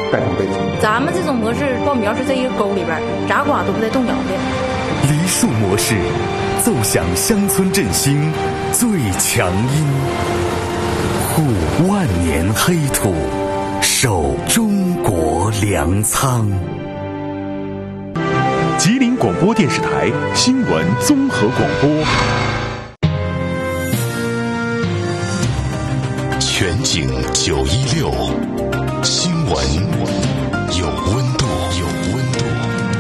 盖上被子。 咱们这种模式报苗是这一个沟里边，咋刮都不带动摇的。 梨树模式，奏响乡村振兴最强音，护万年黑土，守中国粮仓。 吉林广播电视台新闻综合广播， 全景916，新闻有温度，有温度。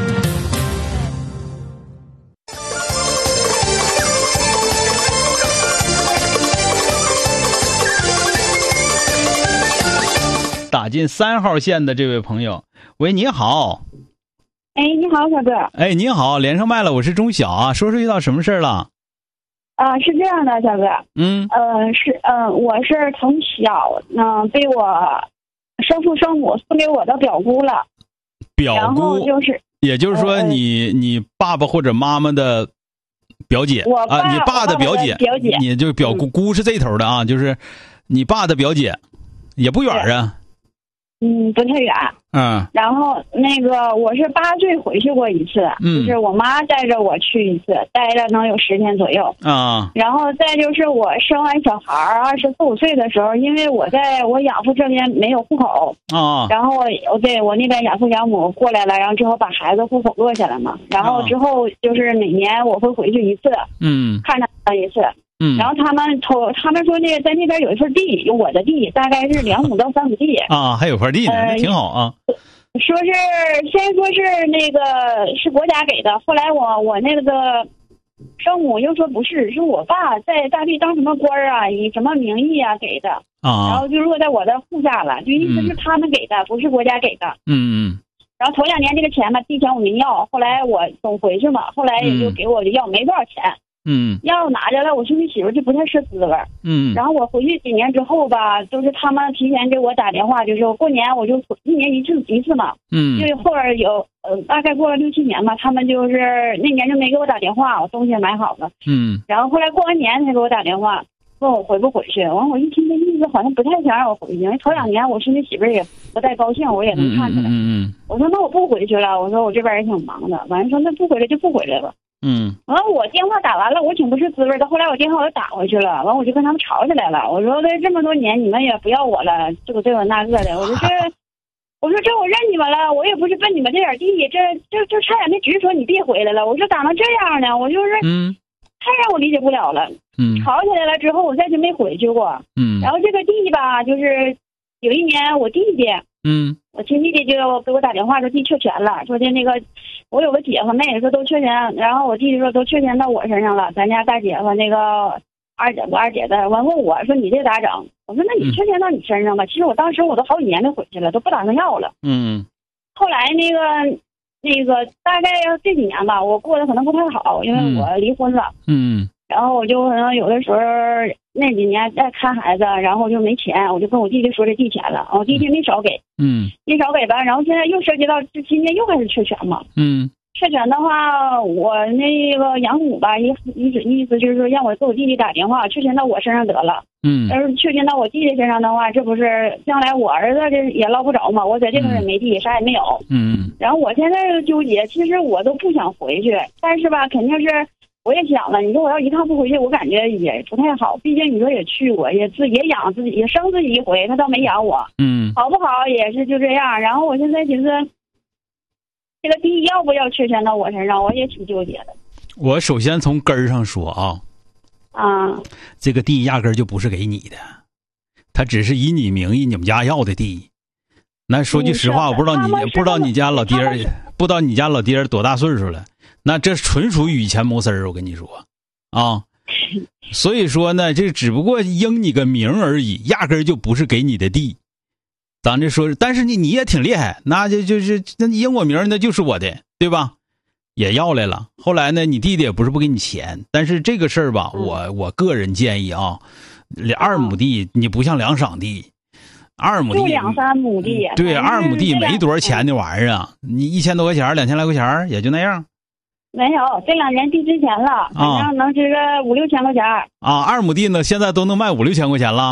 打进3号线的这位朋友，喂，你好。 哎，你好，小哥。 哎，你好，连上麦了，我是钟晓啊，说说遇到什么事了？ 是这样的，小哥。我是从小被我生父生母送给我的表姑了。 表姑， 然后就是也就是说你爸爸或者妈妈的表姐啊，你爸的表姐，你就是表姑，姑是这头的啊，就是你爸的表姐，也不远啊。 不太远。然后那个我是8岁回去过一次，就是我妈带着我去一次，待了能有10天左右啊。 然后再就是我生完小孩24、25岁的时候，因为我在我养父这边没有户口啊，然后我那边养父养母过来了，然后之后把孩子户口落下来嘛，然后之后就是每年我会回去一次，看他一次。然后他们说那个在那边有一份地，有我的地，大概是2亩到3亩地啊，还有块地呢，挺好啊。 说是先说是那个是国家给的，后来我那个生母又说不是，是我爸在大地当什么官啊，以什么名义啊给的啊，然后就落在我的户下了，就意思是他们给的，不是国家给的。然后头2年这个钱嘛，地钱我没要，后来我总回去嘛，后来也就给我就要没多少钱。要拿着了，我兄弟媳妇就不太是滋味。然后我回去几年之后吧，就是他们提前给我打电话，就是过年我就1年一次嘛。因为后边有大概过了6、7年嘛，他们就是那年就没给我打电话，我东西也买好了。然后后来过完年才给我打电话，问我回不回去。完我一听这意思好像不太想让我回去，因为头2年我兄弟媳妇也不太高兴，我也能看出来。我说那我不回去了，我说我这边也挺忙的。完了说那不回来就不回来吧。完了我电话打完了，我挺不是滋味的。后来我电话我又打回去了，完我就跟他们吵起来了。我说这么多年你们也不要我了，这个那个的。我说这我认你们了，我也不是奔你们这点地，这差点没直说你别回来了。我说咋能这样呢？我就是太让我理解不了了。吵起来了之后我再就没回去过。然后这个地吧，就是有一年我弟弟我亲弟弟就给我打电话说地确权了，说的那个我有个姐和妹说都确权，然后我弟弟说都确权到我身上了，咱家大姐和那个我二姐的，完问我说你这咋整？我说那你确权到你身上吧。其实我当时我都好几年没回去了，都不打算要了。后来那个大概这几年吧，我过得可能不太好，因为我离婚了。然后我就可能有的时候那几年在看孩子，然后就没钱，我就跟我弟弟说这地钱了，我弟弟没少给，没少给吧。然后现在又涉及到这今年又开始确权嘛，确权的话，我那个养母吧，意思就是说让我给我弟弟打电话，确权到我身上得了。要是确权到我弟弟身上的话，这不是将来我儿子这也捞不着嘛？我在这头也没地，啥也没有。然后我现在就纠结，其实我都不想回去，但是吧，肯定是。我也想了，你说我要一趟不回去，我感觉也不太好。毕竟你说也去过，也养自己，也生自己一回，他倒没养我。好不好也是就这样。然后我现在寻思，这个地要不要确权到我身上，我也挺纠结的。 我首先从根儿上说这个地压根儿就不是给你的，他只是以你名义你们家要的地。那说句实话，我不知道你家老爹多大岁数了。那这纯属以钱谋私儿，我跟你说啊，所以说呢，这只不过应你个名而已，压根儿就不是给你的地。咱这说，但是你也挺厉害，那就是那你应我名那就是我的，对吧？也要来了。后来呢，你弟弟也不是不给你钱，但是这个事儿吧，我个人建议啊，2亩地你不像2晌地。2亩地就2、3亩地， 对，2亩地没多少钱的玩意儿啊，你1000多块钱，2000来块钱也就那样。 没有，这2年地值钱了，反正能值个5、6千块钱。 2亩地呢，现在都能卖5、6千块钱了。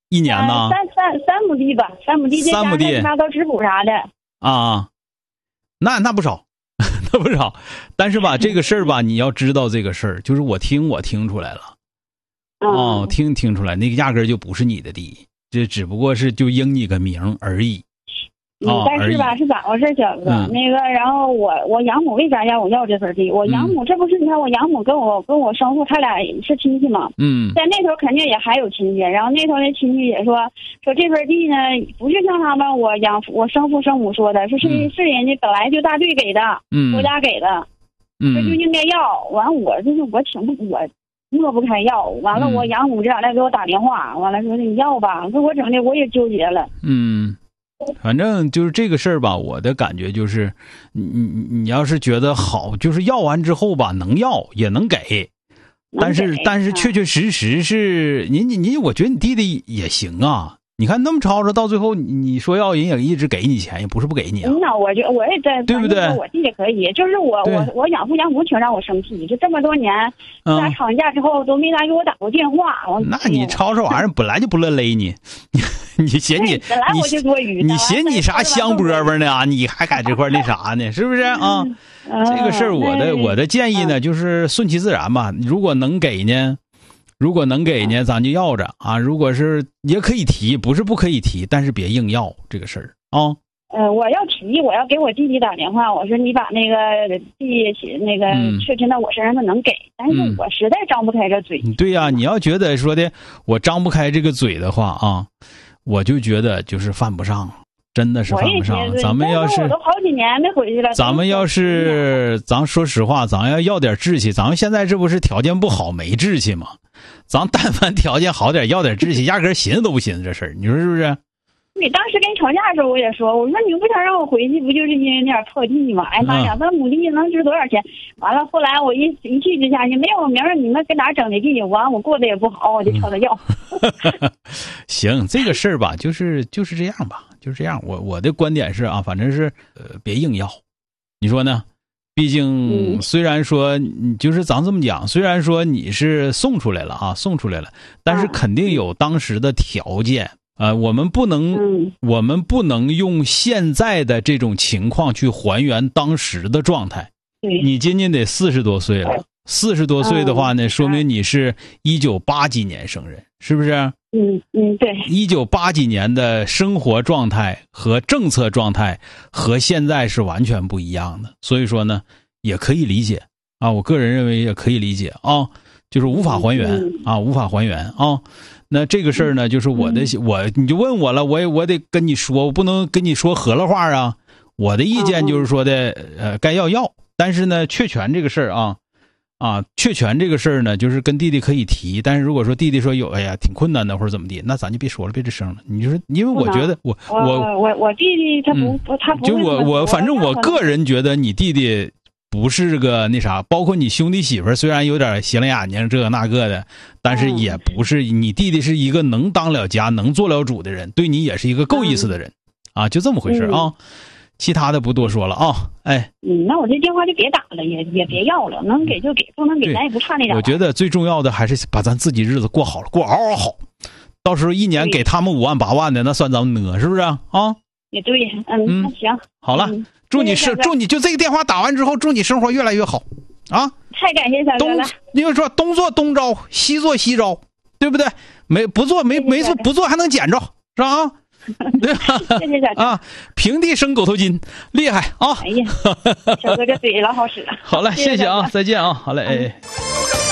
1年呢 ？3亩地吧，3亩地，再加上乱七八糟质补啥的。 啊，那不少，那不少。但是吧，这个事儿吧，你要知道这个事儿，就是我听出来了。哦，听出来，那个压根儿就不是你的地，这只不过是就应你个名而已。 但是吧，是咋回事，小子？那个，然后我养母为啥让我要这份地？我养母这不是你看，我养母跟我生父他俩是亲戚嘛。在那头肯定也还有亲戚，然后那头那亲戚也说这份地呢，不是像他们我生父生母说的，是人家本来就大队给的，国家给的，这就应该要。完我就是我抹不开要，完了我养母这两天给我打电话，完了说你要吧，给我整的我也纠结了。 反正就是这个事儿吧，我的感觉就是，你要是觉得好，就是要完之后吧，能要也能给，但是确实是你，我觉得你弟弟也行啊。你看那么吵吵，到最后你说要人也一直给你钱，也不是不给你啊。 那我也在， 对不对？ 我弟弟可以，就是我养父养母挺让我生气，就这么多年，俩吵完架之后都没来给我打过电话。 那你吵吵玩意儿本来就不乐勒你，你嫌你本来我就多余， 你嫌你啥香饽饽呢？你还在这块那啥呢？是不是啊？这个事儿我的建议呢，就是顺其自然吧。如果能给呢，咱就要着啊。如果是也可以提，不是不可以提，但是别硬要这个事儿啊。 我要提，我要给我弟弟打电话，我说你把那个地那个确实到我身上他能给，但是我实在张不开这嘴。 对呀，你要觉得说的我张不开这个嘴的话啊，我就觉得就是犯不上。真的是犯不上。咱们要是我都好几年没回去了。 咱们要是咱说实话，咱要点志气。咱们现在这不是条件不好没志气吗？咱但凡条件好点，要点志气，压根寻思都不寻思这事儿。你说是不是？ 你当时跟你吵架的时候，我也说，我说你不想让我回去，不就是因为那点破地吗？哎妈呀，2亩地能值多少钱？完了，后来我一气之下，你没有明儿你们跟哪整的地，完我过得也不好，我就朝他要。 行，这个事儿吧，就是这样吧，就是这样。我的观点是啊，反正是别硬要，你说呢？毕竟虽然说就是咱这么讲，虽然说你是送出来了啊，但是肯定有当时的条件。我们不能用现在的这种情况去还原当时的状态。你今年得40多岁了，40多岁的话呢，说明你是1980几年生人，是不是？ 对。 1980几年的生活状态和政策状态和现在是完全不一样的，所以说呢，也可以理解啊。我个人认为也可以理解啊，就是无法还原啊，无法还原啊。那这个事儿呢，就是你就问我了，我得跟你说，我不能跟你说合了话啊。我的意见就是说的，该要，但是呢，确权这个事儿确权这个事儿呢，就是跟弟弟可以提，但是如果说弟弟说哎呀挺困难的或者怎么地，那咱就别说了，别吱声了。你就是因为我觉得我弟弟他不就我反正我个人觉得你弟弟不是个那啥，包括你兄弟媳妇虽然有点斜了眼睛这个那个的，但是也不是，你弟弟是一个能当了家能做了主的人，对你也是一个够意思的人啊，就这么回事啊。其他的不多说了啊。 那我这电话就别打了，也别要了，能给就给，不能给咱也不差那点。 我觉得最重要的还是把咱自己日子过好了，过嗷嗷好，到时候一年给他们5万8万的，那算咱们呢，是不是啊？ 也对。那行好了。祝你就这个电话打完之后，祝你生活越来越好啊！ 太感谢小哥了。 因为说东做东招，西做西招，对不对？不做还能捡着，是吧？对吧？ 谢谢小哥啊！平地生狗头金，厉害啊！ 哎呀，小哥这嘴老好使了。 好嘞，谢谢啊，再见啊，好嘞，